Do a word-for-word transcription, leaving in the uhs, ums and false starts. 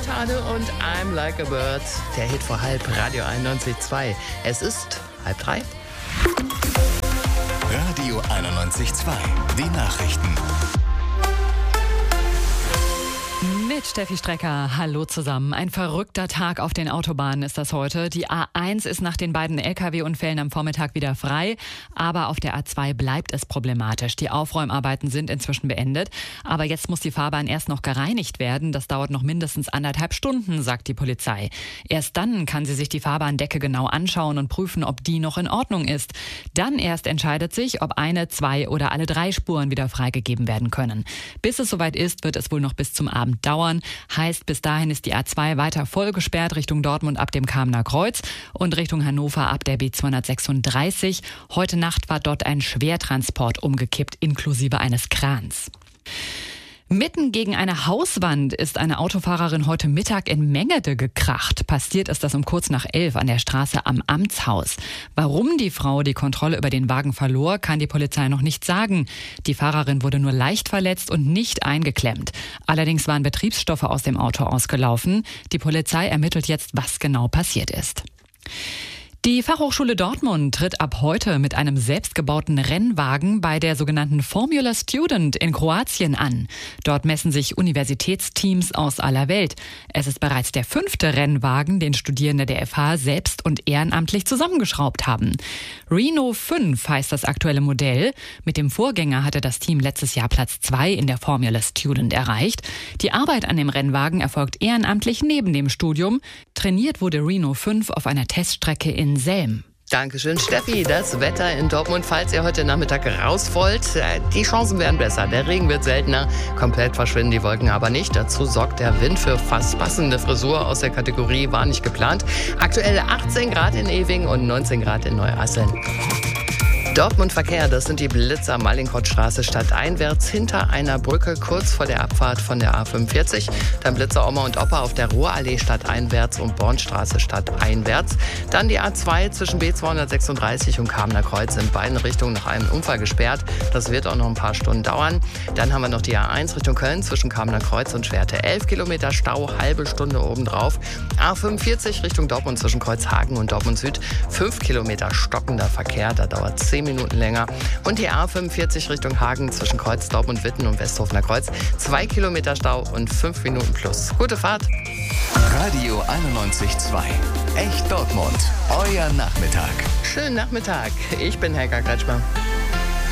Tade und I'm Like a Bird, der Hit vor halb, Radio einundneunzig Komma zwei. Es ist halb drei. Radio einundneunzig Komma zwei, die Nachrichten. Mit Steffi Strecker, hallo zusammen. Ein verrückter Tag auf den Autobahnen ist das heute. Die A eins ist nach den beiden L K W-Unfällen am Vormittag wieder frei, aber auf der A zwei bleibt es problematisch. Die Aufräumarbeiten sind inzwischen beendet, aber jetzt muss die Fahrbahn erst noch gereinigt werden. Das dauert noch mindestens anderthalb Stunden, sagt die Polizei. Erst dann kann sie sich die Fahrbahndecke genau anschauen und prüfen, ob die noch in Ordnung ist. Dann erst entscheidet sich, ob eine, zwei oder alle drei Spuren wieder freigegeben werden können. Bis es soweit ist, wird es wohl noch bis zum Abend dauern. Heißt, bis dahin ist die A zwei weiter voll gesperrt Richtung Dortmund ab dem Kamener Kreuz und Richtung Hannover ab der B zweihundertsechsunddreißig. Heute Nacht war dort ein Schwertransport umgekippt, inklusive eines Krans. Mitten gegen eine Hauswand ist eine Autofahrerin heute Mittag in Mengede gekracht. Passiert ist das um kurz nach elf an der Straße am Amtshaus. Warum die Frau die Kontrolle über den Wagen verlor, kann die Polizei noch nicht sagen. Die Fahrerin wurde nur leicht verletzt und nicht eingeklemmt. Allerdings waren Betriebsstoffe aus dem Auto ausgelaufen. Die Polizei ermittelt jetzt, was genau passiert ist. Die Fachhochschule Dortmund tritt ab heute mit einem selbstgebauten Rennwagen bei der sogenannten Formula Student in Kroatien an. Dort messen sich Universitätsteams aus aller Welt. Es ist bereits der fünfte Rennwagen, den Studierende der F H selbst und ehrenamtlich zusammengeschraubt haben. Renault fünf heißt das aktuelle Modell. Mit dem Vorgänger hatte das Team letztes Jahr Platz zwei in der Formula Student erreicht. Die Arbeit an dem Rennwagen erfolgt ehrenamtlich neben dem Studium. Trainiert wurde Renault fünf auf einer Teststrecke in Selm. Dankeschön, Steffi. Das Wetter in Dortmund, falls ihr heute Nachmittag raus wollt, die Chancen werden besser. Der Regen wird seltener, komplett verschwinden die Wolken aber nicht. Dazu sorgt der Wind für fast passende Frisur aus der Kategorie war nicht geplant. Aktuell achtzehn Grad in Ewing und neunzehn Grad in Neuasseln. Dortmund-Verkehr, das sind die Blitzer Mallinckrodtstraße stadteinwärts hinter einer Brücke kurz vor der Abfahrt von der A fünfundvierzig. Dann Blitzer Oma und Opa auf der Ruhrallee stadteinwärts und Bornstraße stadteinwärts. Dann die A zwei zwischen B zweihundertsechsunddreißig und Kamener Kreuz in beiden Richtungen nach einem Unfall gesperrt. Das wird auch noch ein paar Stunden dauern. Dann haben wir noch die A eins Richtung Köln zwischen Kamener Kreuz und Schwerte. elf Kilometer Stau, halbe Stunde obendrauf. A fünfundvierzig Richtung Dortmund zwischen Kreuzhagen und Dortmund Süd. fünf Kilometer stockender Verkehr, da dauert zehn Minuten länger. Und die A fünfundvierzig Richtung Hagen zwischen Kreuz Dortmund Witten und Westhofener Kreuz. zwei Kilometer Stau und fünf Minuten plus. Gute Fahrt. Radio einundneunzig Komma zwei. Echt Dortmund. Euer Nachmittag. Schönen Nachmittag. Ich bin Helga Kretschmer.